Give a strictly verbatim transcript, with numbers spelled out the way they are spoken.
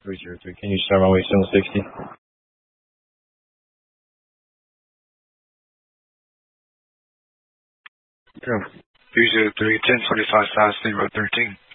three zero three. Can you start runway seven sixty? Sure. three zero three, ten forty-five, fast, zero thirteen.